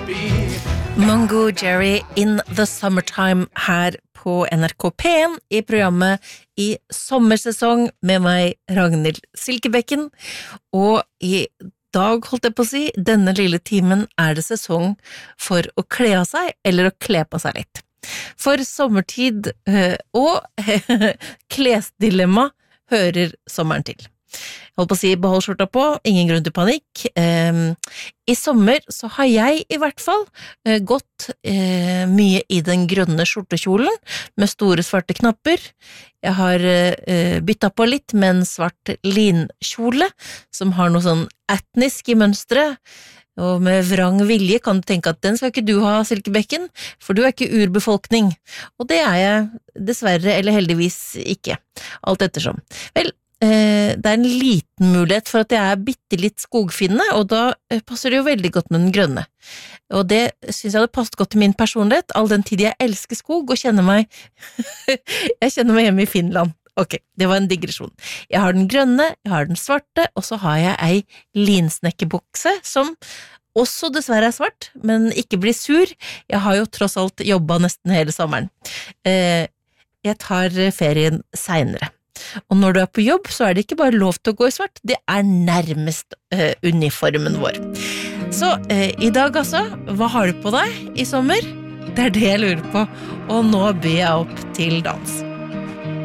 Mungo Jerry in the Summertime her på NRK P1 I programmet I sommersesong med meg Ragnhild Silkebekken, og I dag holdt jeg på å si, denne lille timen det sesong for å kle av seg eller å kle på seg litt. For sommertid og klesdilemma hører sommeren til. Jeg holdt på å si, behold skjorta på, ingen grunn til panikk. I sommer så har jeg I hvert fall gått mye I den grønne skjortekjolen med store svarte knapper. Jeg har byttet på litt med en svart linkjole som har noe sånn etnisk I mønstret, og med vrang vilje kan du tenke at den skal ikke du ha, Silkebekken, for du ikke urbefolkning. Og det jeg dessverre eller heldigvis ikke, alt ettersom. Vel, det en liten mulighet for at jeg bittelitt skogfinne, og da passer det jo veldig godt med den grønne. Og det synes jeg hadde passet godt til min personlighet, all den tid jeg elsker skog og kjenner meg jeg kjenner meg hjemme I Finland. Ok, det var en digresjon. Jeg har den grønne, jeg har den svarte, og så har jeg ei linsnekkerbukse som også dessverre svart, men ikke blir sur. Jeg har jo tross alt jobbet nesten hele sommeren. Jeg tar ferien senere. Og når du på jobb, så det ikke bare lov til å gå I svart, det nærmest uniformen vår. Så I dag altså, hva har du på deg I sommer? Det det jeg lurer på, og nå byr jeg opp til dans.